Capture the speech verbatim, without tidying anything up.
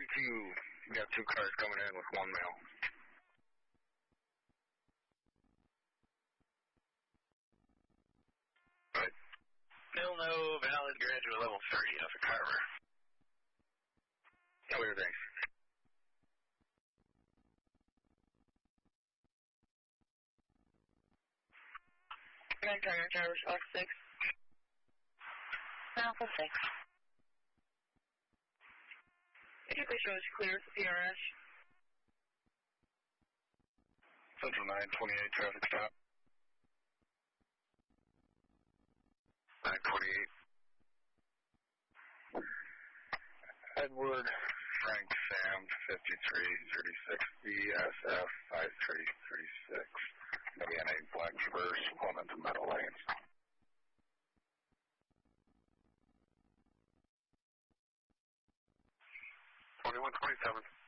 two, you got two cars coming in with one male. Right. Still no valid graduate level thirty off of Carver. Clear, thanks. Grand Turner, Traverse Fox six. Alpha six. Could you please show us clear for P R S? Central nine twenty-eight traffic stop. nine twenty-eight. Edward Frank Sam fifty-three thirty-six B S F five three three six. Again, a black traverse, one into metal lanes. twenty-one twenty-seven.